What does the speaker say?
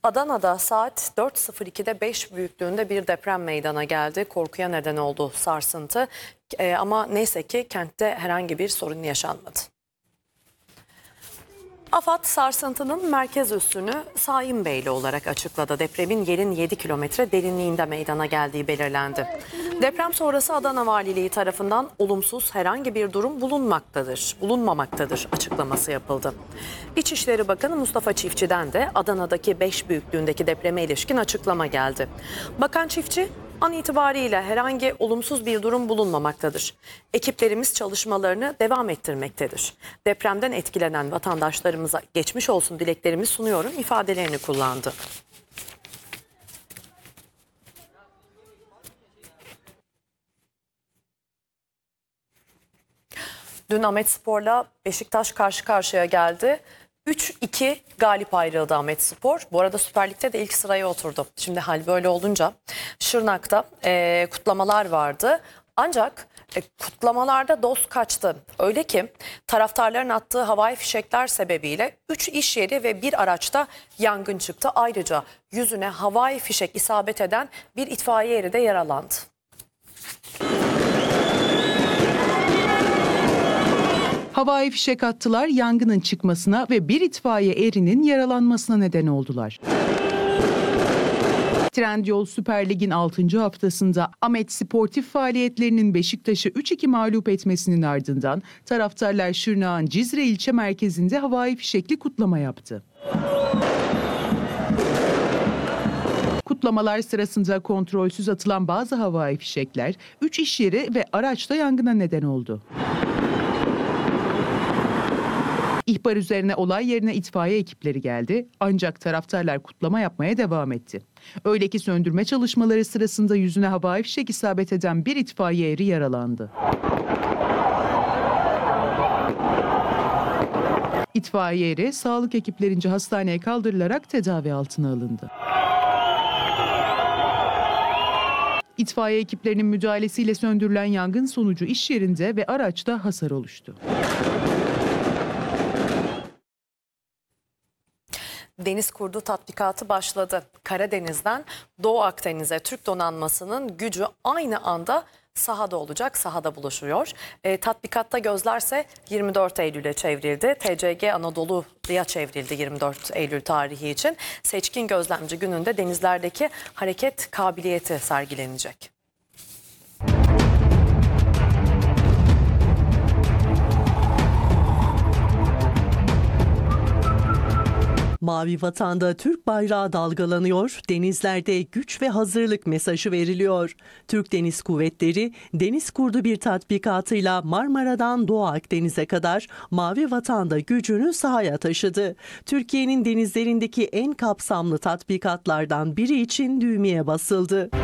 Adana'da saat 4.02'de 5 büyüklüğünde bir deprem meydana geldi. Korkuya neden oldu sarsıntı. Ama neyse ki kentte herhangi bir sorun yaşanmadı. AFAD sarsıntının merkez üssünü Saimbeyli olarak açıkladı. Depremin yerin 7 kilometre derinliğinde meydana geldiği belirlendi. Deprem sonrası Adana Valiliği tarafından olumsuz herhangi bir durum bulunmamaktadır açıklaması yapıldı. İçişleri Bakanı Mustafa Çiftçi'den de Adana'daki 5 büyüklüğündeki depreme ilişkin açıklama geldi. Bakan Çiftçi, an itibariyle herhangi olumsuz bir durum bulunmamaktadır. Ekiplerimiz çalışmalarını devam ettirmektedir. Depremden etkilenen vatandaşlarımıza geçmiş olsun dileklerimi sunuyorum ifadelerini kullandı. Dün Ahmetspor'la Beşiktaş karşı karşıya geldi. 3-2 galip ayrıldı Ahmetspor. Bu arada Süper Lig'de de ilk sıraya oturdu. Şimdi hal böyle olunca Şırnak'ta kutlamalar vardı. Ancak kutlamalarda doz kaçtı. Öyle ki taraftarların attığı havai fişekler sebebiyle 3 iş yeri ve bir araçta yangın çıktı. Ayrıca yüzüne havai fişek isabet eden bir itfaiye eri de yaralandı. Havai fişek attılar, yangının çıkmasına ve bir itfaiye erinin yaralanmasına neden oldular. Trendyol Süper Lig'in 6. haftasında Ahmet sportif faaliyetlerinin Beşiktaş'ı 3-2 mağlup etmesinin ardından taraftarlar Şırnak'ın Cizre ilçe merkezinde havai fişekli kutlama yaptı. Kutlamalar sırasında kontrolsüz atılan bazı havai fişekler 3 iş yeri ve araçta yangına neden oldu. İhbar üzerine olay yerine itfaiye ekipleri geldi ancak taraftarlar kutlama yapmaya devam etti. Öyle ki söndürme çalışmaları sırasında yüzüne havai fişek isabet eden bir itfaiye eri yaralandı. İtfaiye eri sağlık ekiplerince hastaneye kaldırılarak tedavi altına alındı. İtfaiye ekiplerinin müdahalesiyle söndürülen yangın sonucu iş yerinde ve araçta hasar oluştu. Deniz kurdu tatbikatı başladı. Karadeniz'den Doğu Akdeniz'e Türk donanmasının gücü aynı anda sahada olacak, sahada buluşuyor. Tatbikatta gözlerse 24 Eylül'e çevrildi. TCG Anadolu'ya çevrildi 24 Eylül tarihi için. Seçkin gözlemci gününde denizlerdeki hareket kabiliyeti sergilenecek. Mavi Vatan'da Türk bayrağı dalgalanıyor, denizlerde güç ve hazırlık mesajı veriliyor. Türk Deniz Kuvvetleri, deniz kurdu bir tatbikatıyla Marmara'dan Doğu Akdeniz'e kadar Mavi Vatan'da gücünü sahaya taşıdı. Türkiye'nin denizlerindeki en kapsamlı tatbikatlardan biri için düğmeye basıldı.